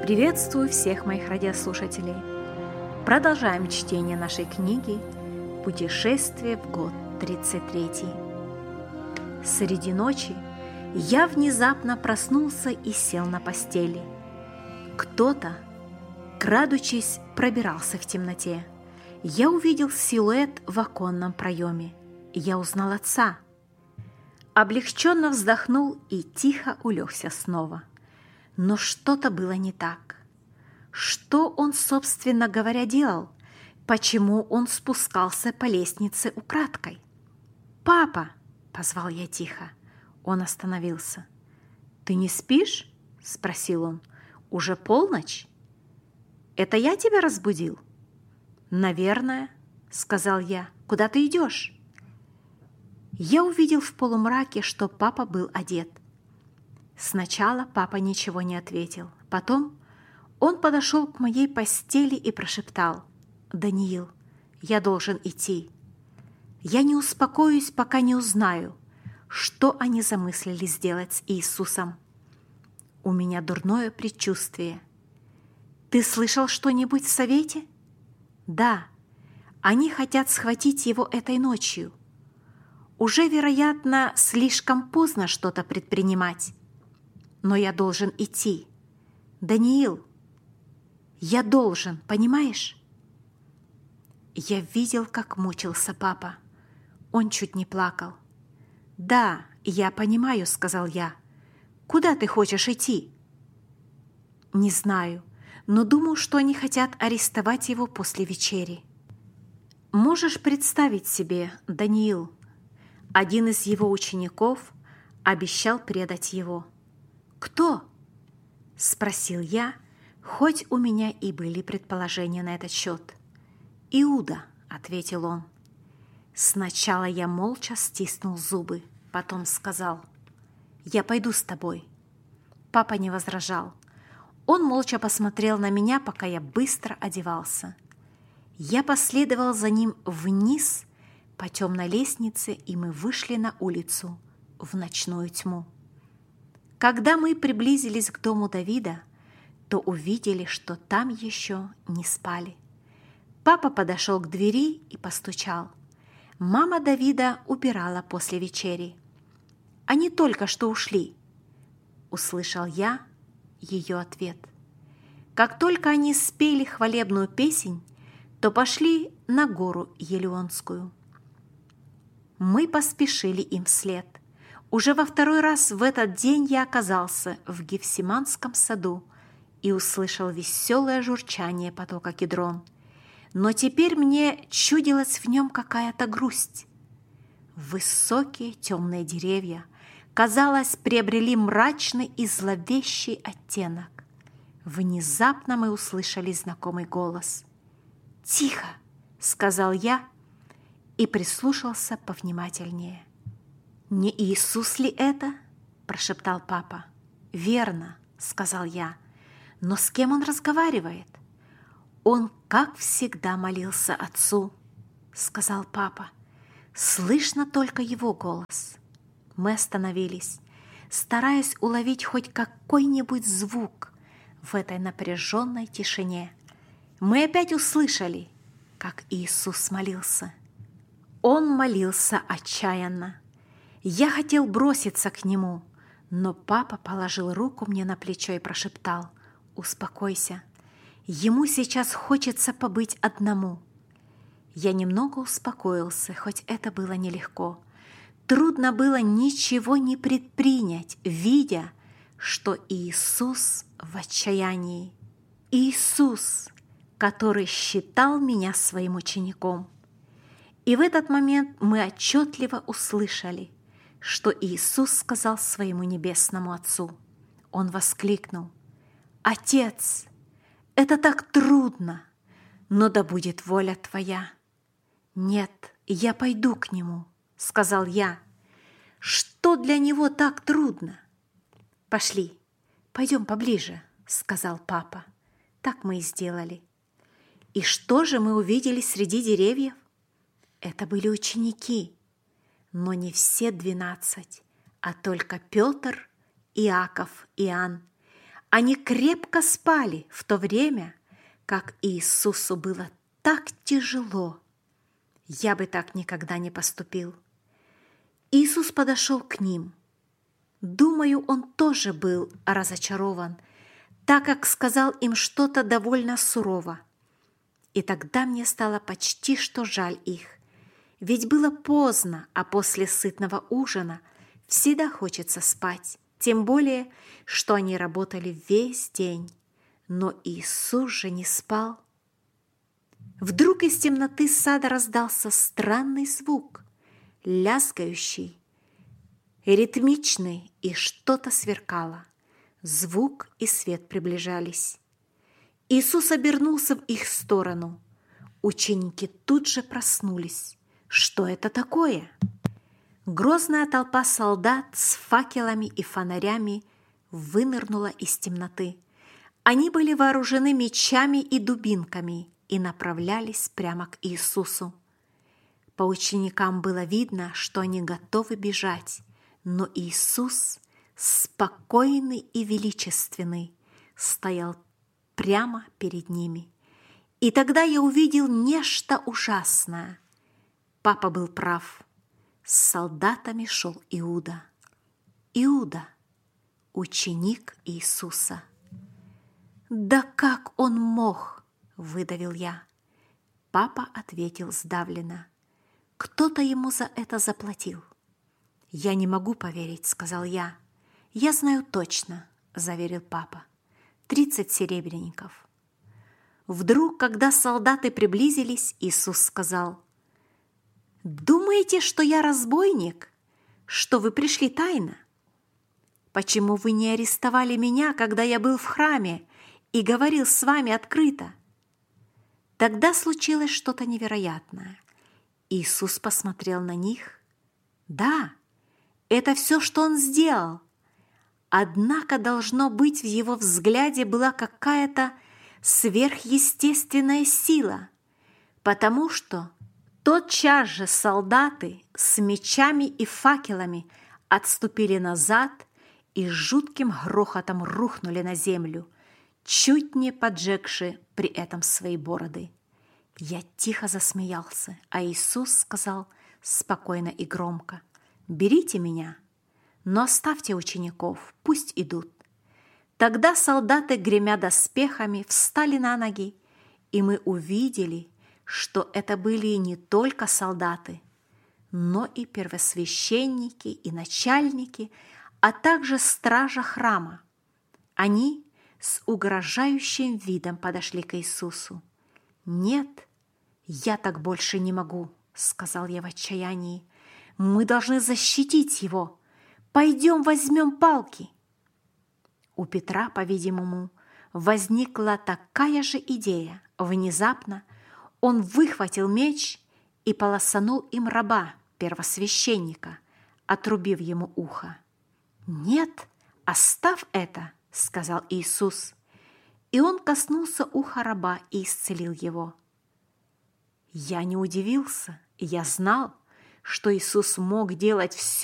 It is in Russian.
Приветствую всех моих радиослушателей. Продолжаем чтение нашей книги «Путешествие в год 33». Среди ночи я внезапно проснулся и сел на постели. Кто-то, крадучись, пробирался в темноте. Я увидел силуэт в оконном проеме. Я узнал отца. Облегченно вздохнул и тихо улегся снова. Но что-то было не так. Что он, собственно говоря, делал? Почему он спускался по лестнице украдкой? «Папа!» – позвал я тихо. Он остановился. «Ты не спишь?» – спросил он. «Уже полночь? Это я тебя разбудил?» «Наверное», – сказал я. «Куда ты идешь?» Я увидел в полумраке, что папа был одет. Сначала папа ничего не ответил. Потом он подошел к моей постели и прошептал: «Даниил, я должен идти. Я не успокоюсь, пока не узнаю, что они замыслили сделать с Иисусом. У меня дурное предчувствие. Ты слышал что-нибудь в совете?» «Да, они хотят схватить его этой ночью. Уже, вероятно, слишком поздно что-то предпринимать. Но я должен идти. Даниил, я должен, понимаешь?» Я видел, как мучился папа. Он чуть не плакал. «Да, я понимаю», — сказал я. «Куда ты хочешь идти?» «Не знаю, но думаю, что они хотят арестовать его после вечери». Можешь представить себе, Даниил, один из его учеников обещал предать его. «Кто?» – спросил я, хоть у меня и были предположения на этот счет. «Иуда», – ответил он. Сначала я молча стиснул зубы, потом сказал: «Я пойду с тобой». Папа не возражал. Он молча посмотрел на меня, пока я быстро одевался. Я последовал за ним вниз по темной лестнице, и мы вышли на улицу в ночную тьму. Когда мы приблизились к дому Давида, то увидели, что там еще не спали. Папа подошел к двери и постучал. Мама Давида убирала после вечери. «Они только что ушли», — услышал я ее ответ. Как только они спели хвалебную песнь, то пошли на гору Елеонскую. Мы поспешили им вслед. Уже во второй раз в этот день я оказался в Гефсиманском саду и услышал веселое журчание потока Кедрон. Но теперь мне чудилась в нем какая-то грусть. Высокие темные деревья, казалось, приобрели мрачный и зловещий оттенок. Внезапно мы услышали знакомый голос. «Тихо!» — сказал я и прислушался повнимательнее. «Не Иисус ли это?» – прошептал папа. «Верно», – сказал я. «Но с кем он разговаривает?» «Он, как всегда, молился отцу», – сказал папа. «Слышно только его голос». Мы остановились, стараясь уловить хоть какой-нибудь звук в этой напряженной тишине. Мы опять услышали, как Иисус молился. Он молился отчаянно. Я хотел броситься к нему, но папа положил руку мне на плечо и прошептал: «Успокойся, ему сейчас хочется побыть одному». Я немного успокоился, хоть это было нелегко. Трудно было ничего не предпринять, видя, что Иисус в отчаянии. Иисус, который считал меня своим учеником. И в этот момент мы отчетливо услышали, что Иисус сказал своему небесному Отцу. Он воскликнул: «Отец, это так трудно, но да будет воля Твоя». «Нет, я пойду к Нему», — сказал я. «Что для Него так трудно?» «Пошли, пойдем поближе», — сказал папа. Так мы и сделали. И что же мы увидели среди деревьев? Это были ученики. Но не все 12, а только Петр, Иаков, Иоанн. Они крепко спали в то время, как Иисусу было так тяжело. Я бы так никогда не поступил. Иисус подошел к ним. Думаю, он тоже был разочарован, так как сказал им что-то довольно сурово. И тогда мне стало почти что жаль их, ведь было поздно, а после сытного ужина всегда хочется спать, тем более, что они работали весь день. Но Иисус же не спал. Вдруг из темноты сада раздался странный звук, лязгающий, ритмичный, и что-то сверкало. Звук и свет приближались. Иисус обернулся в их сторону. Ученики тут же проснулись. Что это такое? Грозная толпа солдат с факелами и фонарями вынырнула из темноты. Они были вооружены мечами и дубинками и направлялись прямо к Иисусу. По ученикам было видно, что они готовы бежать, но Иисус, спокойный и величественный, стоял прямо перед ними. И тогда я увидел нечто ужасное. Папа был прав. С солдатами шел Иуда. Иуда, ученик Иисуса. «Да как он мог?» – выдавил я. Папа ответил сдавленно. «Кто-то ему за это заплатил». «Я не могу поверить», – сказал я. «Я знаю точно», – заверил папа. 30 серебряников. Вдруг, когда солдаты приблизились, Иисус сказал: «Думаете, что я разбойник? Что вы пришли тайно? Почему вы не арестовали меня, когда я был в храме и говорил с вами открыто?» Тогда случилось что-то невероятное. Иисус посмотрел на них. Да, это все, что он сделал. Однако, должно быть, в его взгляде была какая-то сверхъестественная сила, потому что тотчас же солдаты с мечами и факелами отступили назад и с жутким грохотом рухнули на землю, чуть не поджегши при этом свои бороды. Я тихо засмеялся, а Иисус сказал спокойно и громко: «Берите меня, но оставьте учеников, пусть идут». Тогда солдаты, гремя доспехами, встали на ноги, и мы увидели, что это были не только солдаты, но и первосвященники, и начальники, а также стража храма. Они с угрожающим видом подошли к Иисусу. «Нет, я так больше не могу», — сказал я в отчаянии. «Мы должны защитить его. Пойдем возьмем палки». У Петра, по-видимому, возникла такая же идея. Внезапно он выхватил меч и полосанул им раба, первосвященника, отрубив ему ухо. «Нет, оставь это», — сказал Иисус. И он коснулся уха раба и исцелил его. Я не удивился, я знал, что Иисус мог делать все,